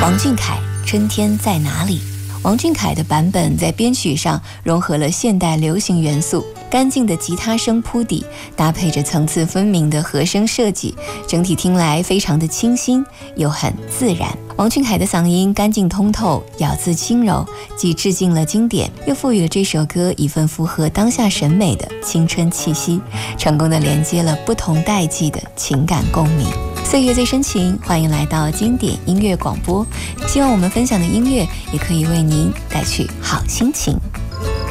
王俊凯《春天在哪里》。王俊凯的版本在编曲上融合了现代流行元素，干净的吉他声铺底，搭配着层次分明的和声设计，整体听来非常的清新又很自然。王俊凯的嗓音干净通透，咬字轻柔，既致敬了经典，又赋予了这首歌一份符合当下审美的青春气息，成功的连接了不同代际的情感共鸣。岁月最深情，欢迎来到经典音乐广播，希望我们分享的音乐也可以为您带去好心情。